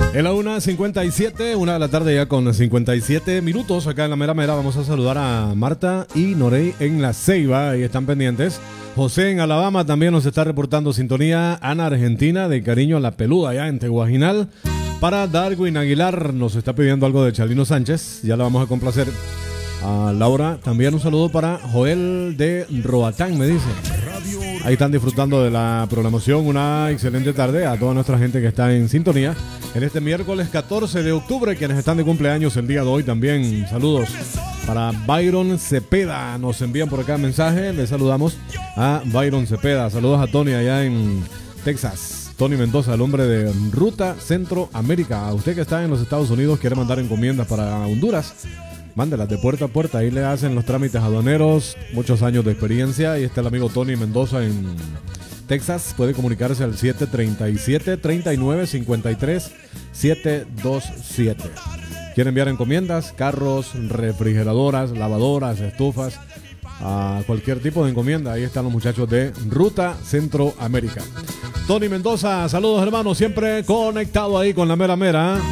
En la 1:57, 1 de la tarde ya con 57 minutos acá en la mera mera. Vamos a saludar a Marta y Norey en La Ceiba, ahí están pendientes. José en Alabama también nos está reportando sintonía. Ana Argentina, de cariño a La Peluda, allá en Teguaginal. Para Darwin Aguilar nos está pidiendo algo de Chalino Sánchez, ya la vamos a complacer. A Laura también un saludo para Joel de Roatán, me dice. Ahí están disfrutando de la programación. Una excelente tarde a toda nuestra gente que está en sintonía en este miércoles 14 de octubre, quienes están de cumpleaños el día de hoy también. Saludos para Byron Cepeda, nos envían por acá mensaje. Le saludamos a Byron Cepeda. Saludos a Tony allá en Texas. Tony Mendoza, el hombre de Ruta Centroamérica. A usted que está en los Estados Unidos, quiere mandar encomiendas para Honduras, mándelas de puerta a puerta. Ahí le hacen los trámites aduaneros, muchos años de experiencia. Y está el amigo Tony Mendoza en Texas. Puede comunicarse al 737-3953-727. Quiere enviar encomiendas, carros, refrigeradoras, lavadoras, estufas, a cualquier tipo de encomienda. Ahí están los muchachos de Ruta Centroamérica. Tony Mendoza, saludos hermanos, siempre conectado ahí con la mera mera.